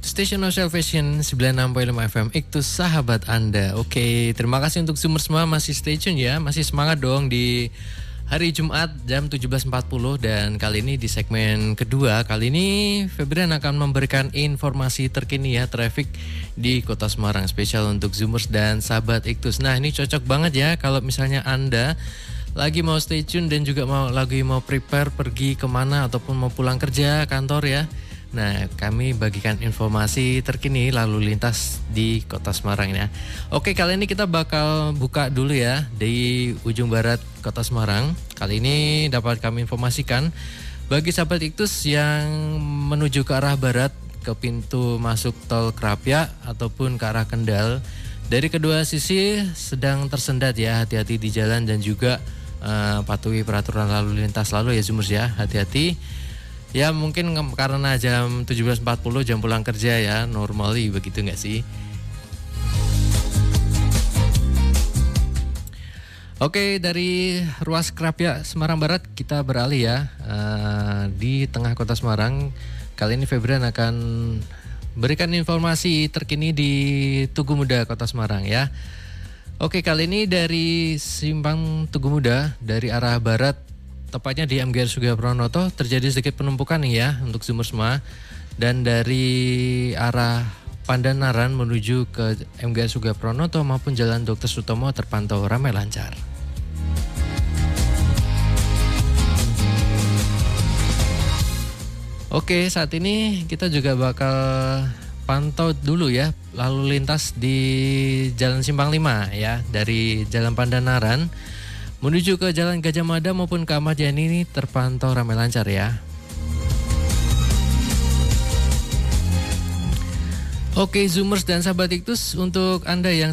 Station of Salvation 96.5 FM Iktus sahabat Anda. Oke, terima kasih untuk Zoomers semua masih stay tune ya. Masih semangat dong di hari Jumat jam 17.40. Dan kali ini di segmen kedua, kali ini Febrian akan memberikan informasi terkini ya traffic di Kota Semarang, spesial untuk Zoomers dan sahabat Iktus. Nah, ini cocok banget ya kalau misalnya Anda lagi mau stay tune dan juga lagi mau prepare pergi kemana ataupun mau pulang kerja, kantor ya. Nah, kami bagikan informasi terkini lalu lintas di Kota Semarang ya. Oke, kali ini kita bakal buka dulu ya di ujung barat Kota Semarang. Kali ini dapat kami informasikan bagi sahabat Iktus yang menuju ke arah barat ke pintu masuk tol Krapyak ataupun ke arah Kendal. Dari kedua sisi sedang tersendat ya, hati-hati di jalan dan juga patuhi peraturan lalu lintas lalu ya Zoomers ya, hati-hati. Ya mungkin karena jam 17.40 jam pulang kerja ya, normally begitu nggak sih? Oke, dari ruas Krapyak Semarang Barat kita beralih ya di tengah Kota Semarang. Kali ini Febrian akan berikan informasi terkini di Tugu Muda Kota Semarang ya. Oke, kali ini dari Simpang Tugu Muda dari arah barat, tepatnya di MGR Sugiharto terjadi sedikit penumpukan nih ya untuk Zoomers semua. Dan dari arah Pandanaran menuju ke MGR Sugiharto maupun Jalan Dr. Sutomo terpantau ramai lancar. Oke, saat ini kita juga bakal pantau dulu ya lalu lintas di Jalan Simpang 5 ya, dari Jalan Pandanaran menuju ke Jalan Gajah Mada maupun ke Ahmad Yani ini terpantau ramai lancar ya. Oke, Zoomers dan sahabat Iktus, untuk Anda yang